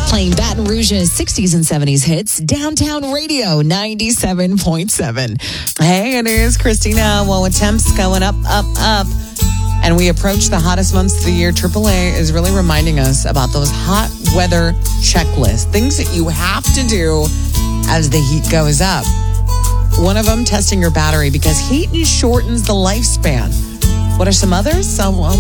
Playing Baton Rouge's 60s and 70s hits, Downtown Radio 97.7. Hey, it is Christina. Well, with temps going up, and we approach the hottest months of the year, AAA is really reminding us about those hot weather checklists, things that you have to do as the heat goes up. One of them, testing your battery, because heat shortens the lifespan. What are some others?